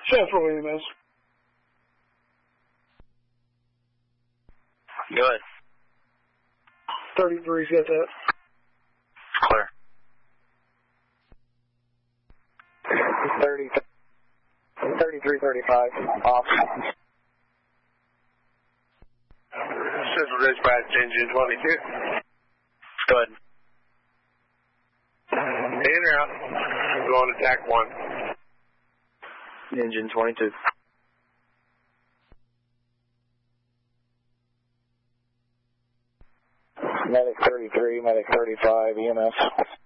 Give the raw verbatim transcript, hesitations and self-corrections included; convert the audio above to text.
Central E M S. Go ahead. thirty-three's got that. Clear. thirty, thirty-three, thirty-five, off. Central Dispatch, engine twenty-two. Go ahead. In or out? Going to attack one. Engine twenty-two. Medic thirty-three, medic thirty-five, E M S.